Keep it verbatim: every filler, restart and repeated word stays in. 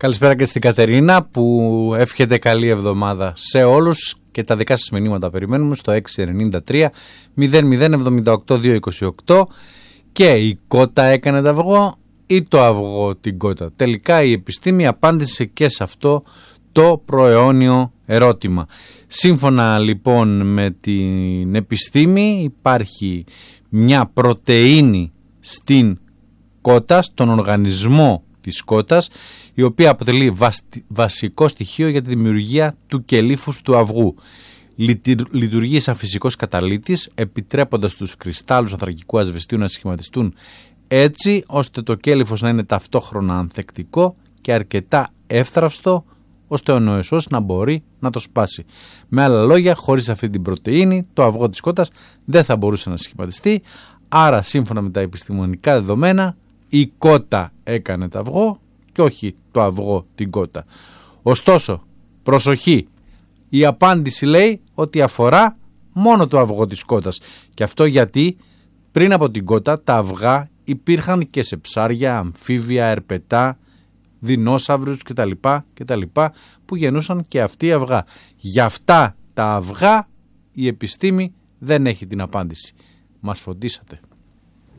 Καλησπέρα και στην Κατερίνα που εύχεται καλή εβδομάδα σε όλους και τα δικά σας μηνύματα περιμένουμε στο έξι εννιά τρία μηδέν μηδέν εβδομήντα οκτώ διακόσια είκοσι οκτώ. Και η κότα έκανε το αυγό ή το αυγό την κότα? Τελικά η επιστήμη απάντησε και σε αυτό το προαιώνιο ερώτημα. Σύμφωνα λοιπόν με την επιστήμη υπάρχει μια πρωτεΐνη στην κότα, στον οργανισμό της κότας, η οποία αποτελεί βασικό στοιχείο για τη δημιουργία του κελύφους του αυγού. Λειτουργεί σαν φυσικός καταλύτης, επιτρέποντας τους κρυστάλλους ανθρακικού ασβεστίου να σχηματιστούν έτσι ώστε το κέλυφος να είναι ταυτόχρονα ανθεκτικό και αρκετά εύθραυστο ώστε ο νοεσός να μπορεί να το σπάσει. Με άλλα λόγια, χωρίς αυτή την πρωτεΐνη το αυγό της κότας δεν θα μπορούσε να σχηματιστεί, άρα σύμφωνα με τα επιστημονικά δεδομένα η κότα έκανε το αυγό και όχι το αυγό την κότα. Ωστόσο, προσοχή, η απάντηση λέει ότι αφορά μόνο το αυγό της κότας. Και αυτό γιατί πριν από την κότα τα αυγά υπήρχαν και σε ψάρια, αμφίβια, ερπετά, δεινόσαυρους κτλ, κτλ που γεννούσαν και αυτοί αυγά. Για αυτά τα αυγά η επιστήμη δεν έχει την απάντηση. Μας φωτίσατε.